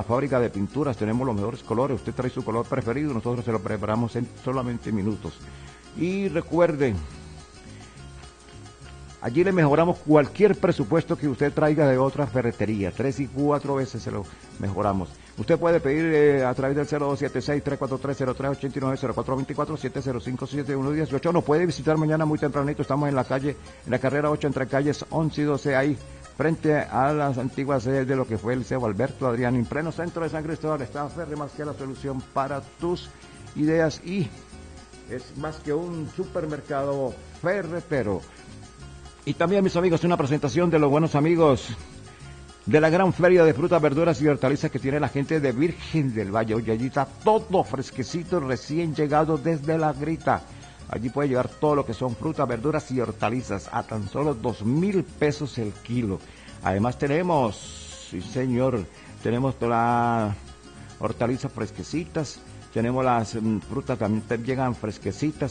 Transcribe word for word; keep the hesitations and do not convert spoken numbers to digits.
fábrica de pinturas, tenemos los mejores colores, usted trae su color preferido, nosotros se lo preparamos en solamente minutos. Y recuerden, allí le mejoramos cualquier presupuesto que usted traiga de otra ferretería, tres y cuatro veces se lo mejoramos. Usted puede pedir eh, a través del cero dos siete seis, tres cuatro tres, cero tres ocho nueve, cero cuatro dos cuatro, siete cero cinco, siete uno uno ocho. Nos puede visitar mañana muy tempranito, estamos en la calle, en la carrera ocho, entre calles once y doce, ahí frente a las antiguas sedes de lo que fue el Liceo Alberto Adriano, en pleno centro de San Cristóbal. Está Ferre más que la solución para tus ideas y es más que un supermercado ferretero. Y también, mis amigos, una presentación de los buenos amigos de la gran feria de frutas, verduras y hortalizas que tiene la gente de Virgen del Valle. Oye, allí está todo fresquecito, recién llegado desde La Grita. Allí puede llevar todo lo que son frutas, verduras y hortalizas a tan solo dos mil pesos el kilo. Además tenemos, sí señor, tenemos todas las hortalizas fresquecitas, tenemos las mm, frutas también llegan fresquecitas.